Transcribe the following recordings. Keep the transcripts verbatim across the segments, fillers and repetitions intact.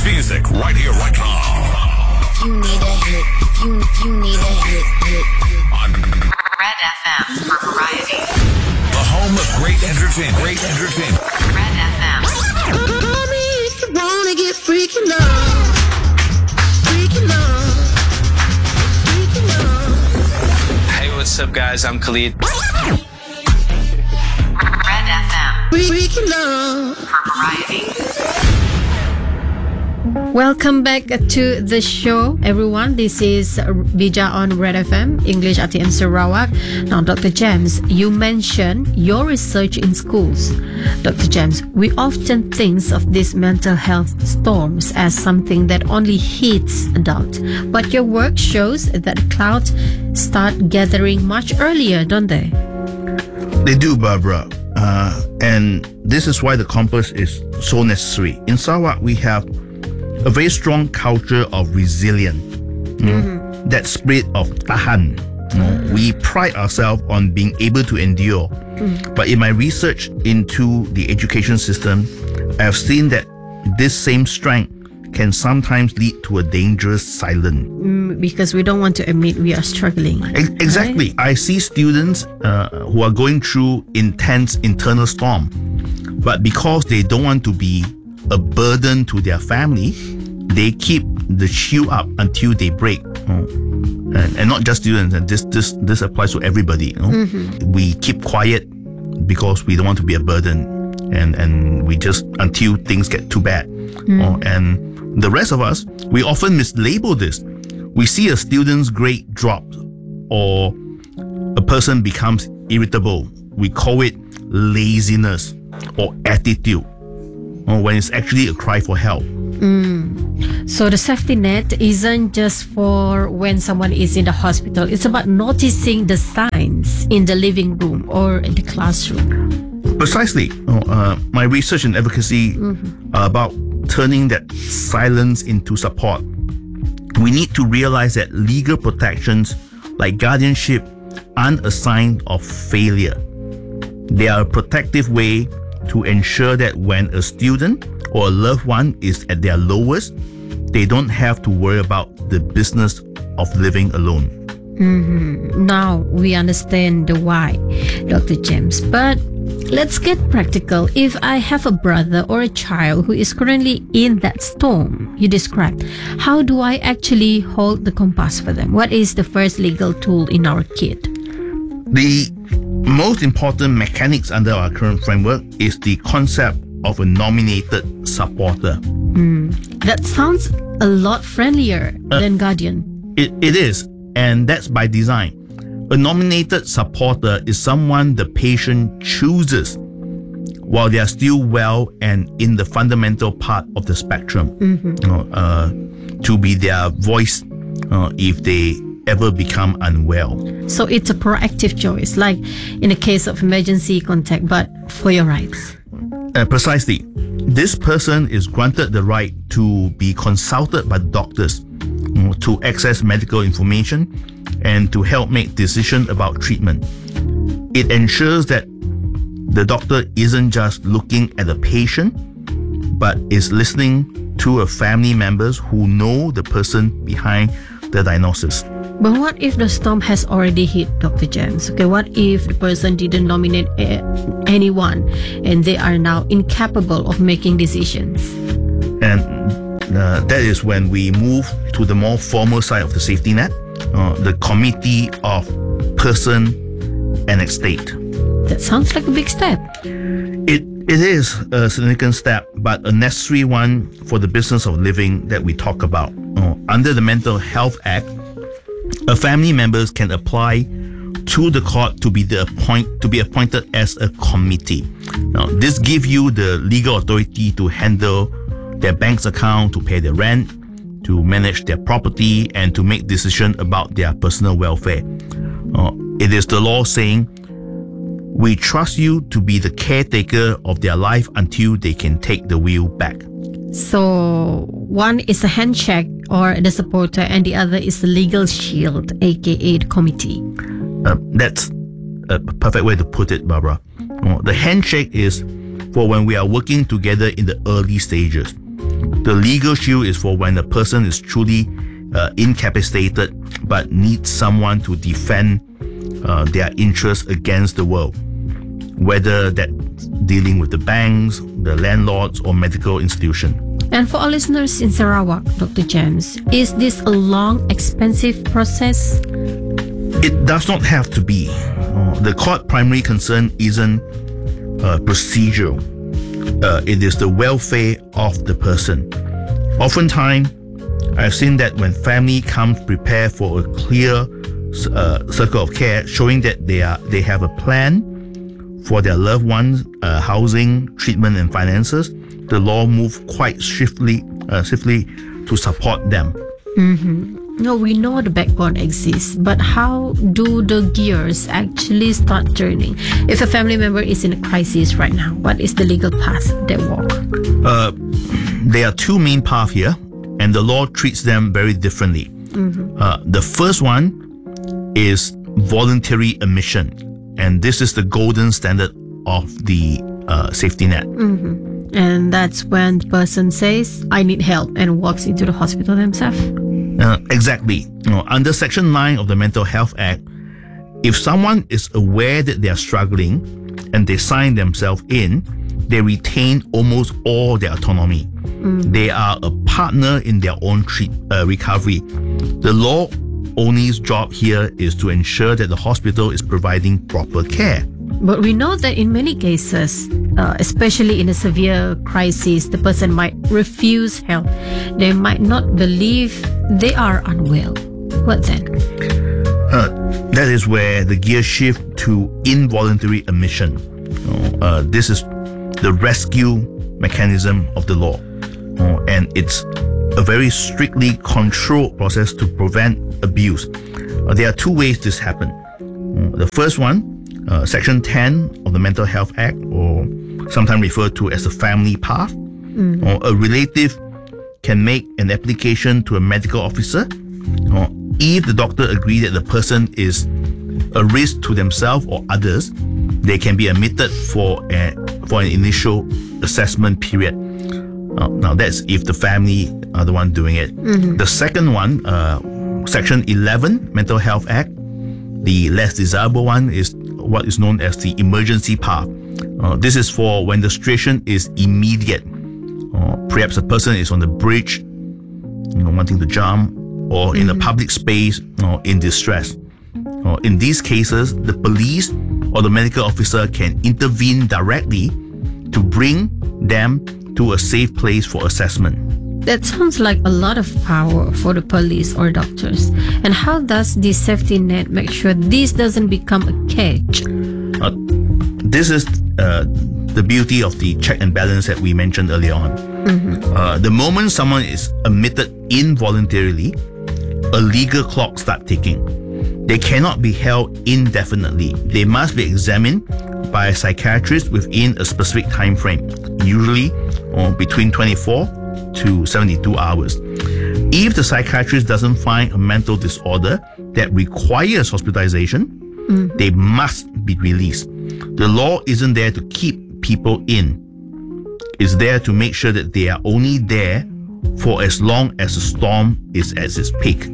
music right here, right now. If you need a hit, if you, if you need a hit, hit, hit. On Red F M for variety. the home of great entertainment. Great entertainment. Red F M. Mommy used to wanna get freaking love, freaking love, freaking love. Hey, what's up, guys? I'm Khalid. Red F M Freaking love. for variety. Welcome back to the show, everyone. This is Bija on Red F M, English R T M Sarawak. Now, Doctor James, you mentioned your research in schools. Doctor James, we often think of these mental health storms as something that only hits adults. But your work shows that clouds start gathering much earlier, don't they? They do, Barbara. Uh, and this is why the compass is so necessary. In Sarawak, we have a very strong culture of resilience. Mm. That spirit of tahan. Mm. We pride ourselves on being able to endure. Mm. But in my research into the education system, I have seen that this same strength can sometimes lead to a dangerous silence. Mm, because we don't want to admit we are struggling. Ex- exactly. Right? I see students uh, who are going through intense internal storm, but because they don't want to be a burden to their family, they keep the shoe up until they break. Oh. And, and not just students, and this this this applies to everybody. You know? Mm-hmm. We keep quiet because we don't want to be a burden, and and we just until things get too bad. Mm. Oh, and the rest of us, we often mislabel this. We see a student's grade drop, or a person becomes irritable. We call it laziness or attitude, or when it's actually a cry for help. Mm. So the safety net isn't just for when someone is in the hospital. It's about noticing the signs in the living room or in the classroom. Precisely. Oh, uh, my research and advocacy mm-hmm. are about turning that silence into support. We need to realize that legal protections like guardianship aren't a sign of failure. They are a protective way to ensure that when a student or a loved one is at their lowest, they don't have to worry about the business of living alone. Mm-hmm. Now we understand the why, Doctor James. But let's get practical. If I have a brother or a child who is currently in that storm you described, how do I actually hold the compass for them? What is the first legal tool in our kit? The most important mechanics under our current framework is the concept of a nominated supporter. Mm. That sounds a lot friendlier uh, than guardian. It, it is, and that's by design. A nominated supporter is someone the patient chooses while they are still well and in the fundamental part of the spectrum, mm-hmm. you know, uh, to be their voice uh, if they ever become unwell. So it's a proactive choice, like in the case of emergency contact, but for your rights. Uh, precisely. This person is granted the right to be consulted by doctors, you know, to access medical information, and to help make decisions about treatment. It ensures that the doctor isn't just looking at the patient, but is listening to a family members who know the person behind the diagnosis. But what if the storm has already hit, Doctor James? Okay, what if the person didn't nominate a- anyone and they are now incapable of making decisions? And uh, that is when we move to the more formal side of the safety net, uh, the committee of person and estate. That sounds like a big step. It It is a significant step, but a necessary one for the business of living that we talk about. Uh, under the Mental Health Act, a family members can apply to the court to be the appoint to be appointed as a committee. Now, this gives you the legal authority to handle their bank's account, to pay their rent, to manage their property, and to make decisions about their personal welfare. Uh, it is the law saying, we trust you to be the caretaker of their life until they can take the wheel back. So one is a handshake or the supporter, and the other is the legal shield, aka the committee. Uh, that's a perfect way to put it, Barbara. Uh, the handshake is for when we are working together in the early stages. The legal shield is for when a person is truly uh, incapacitated but needs someone to defend uh, their interests against the world, whether that's dealing with the banks, the landlords, or medical institution. And for our listeners in Sarawak, Doctor James, is this a long, expensive process? It does not have to be. Uh, the court primary concern isn't uh, procedural. Uh, it is the welfare of the person. Oftentimes, I've seen that when family comes prepared for a clear uh, circle of care, showing that they are they have a plan for their loved ones, uh, housing, treatment, and finances, the law moves quite swiftly, uh, swiftly to support them. Mm-hmm. No, we know the backbone exists, but how do the gears actually start turning? If a family member is in a crisis right now, what is the legal path they walk? Uh, there are two main paths here, and the law treats them very differently. Mm-hmm. Uh, the first one is voluntary admission, and this is the golden standard of the uh, safety net. Mm-hmm. And that's when the person says, I need help, and walks into the hospital themselves. Uh, exactly. You know, under Section nine of the Mental Health Act, if someone is aware that they are struggling and they sign themselves in, they retain almost all their autonomy. Mm. They are a partner in their own treat, uh, recovery. The law only's job here is to ensure that the hospital is providing proper care. But we know that in many cases, uh, especially in a severe crisis, the person might refuse help. They might not believe they are unwell. What then? Uh, that is where the gear shift to involuntary admission. You know, uh, this is the rescue mechanism of the law. Uh, and it's a very strictly controlled process to prevent abuse. Uh, there are two ways this happens. Uh, the first one, Uh, Section ten of the Mental Health Act, or sometimes referred to as the family path, mm. or a relative can make an application to a medical officer, or if the doctor agrees that the person is a risk to themselves or others, they can be admitted for a, for an initial assessment period. Uh, now that's if the family are the one doing it. Mm-hmm. The second one, uh, Section eleven Mental Health Act, the less desirable one, is what is known as the emergency path. Uh, this is for when the situation is immediate. Uh, perhaps a person is on the bridge, you know, wanting to jump, or mm-hmm. in a public space, or in distress. Uh, in these cases, the police or the medical officer can intervene directly to bring them to a safe place for assessment. That sounds like a lot of power for the police or doctors. And how does the safety net make sure this doesn't become a cage? Uh, this is uh, the beauty of the check and balance that we mentioned earlier on. Mm-hmm. Uh, the moment someone is admitted involuntarily, a legal clock starts ticking. They cannot be held indefinitely. They must be examined by a psychiatrist within a specific time frame, usually uh, between twenty-four to seventy-two hours. If the psychiatrist doesn't find a mental disorder that requires hospitalization, mm. they must be released. The law isn't there to keep people in. It's there to make sure that they are only there for as long as the storm is at its peak.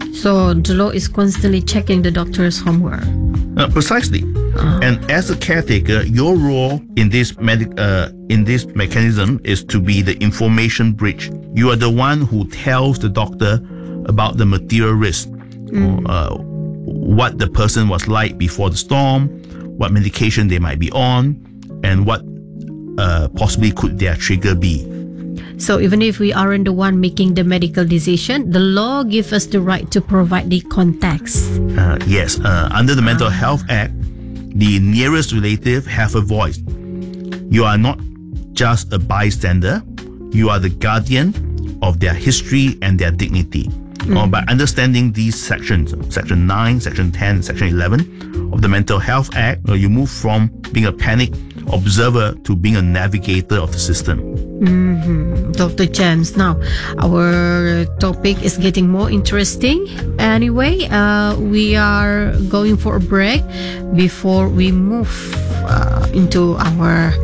So the law is constantly checking the doctor's homework. Uh, precisely. Uh-huh. And as a caretaker, your role in this medic uh, in this mechanism is to be the information bridge. You are the one who tells the doctor about the material risk, mm. uh, what the person was like before the storm, what medication they might be on, and what uh, possibly could their trigger be. So even if we aren't the one making the medical decision, the law gives us the right to provide the context. Uh, yes, uh, under the Mental Health Act, the nearest relative have a voice. You are not just a bystander, you are the guardian of their history and their dignity. Mm-hmm. Uh, by understanding these sections, Section nine, Section ten, Section eleven of the Mental Health Act, uh, you move from being a panic observer to being a navigator of the system. Mm-hmm. Doctor James, now our topic is getting more interesting. Anyway, uh, we are going for a break before we move uh, into our